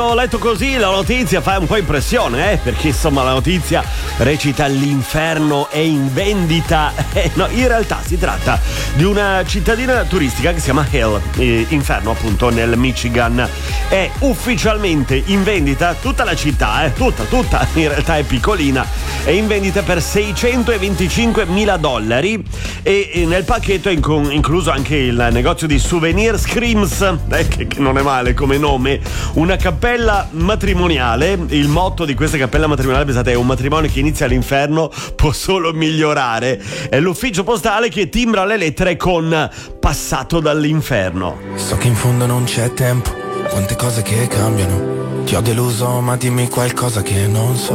Ho letto così, la notizia fa un po' impressione, perché insomma la notizia recita: l'inferno è in vendita. No, in realtà si tratta di una cittadina turistica che si chiama Hell, inferno appunto nel Michigan. È ufficialmente in vendita tutta la città, tutta, in realtà è piccolina, è in vendita per $625,000 e nel pacchetto è incluso anche il negozio di souvenir Screams, che non è male come nome, una cappella matrimoniale. Il motto di questa cappella matrimoniale, pensate, è: un matrimonio che inizia all'inferno può solo migliorare. È l'ufficio postale che timbra le lettere con passato dall'inferno. So che in fondo non c'è tempo, quante cose che cambiano. Ti ho deluso ma dimmi qualcosa che non so.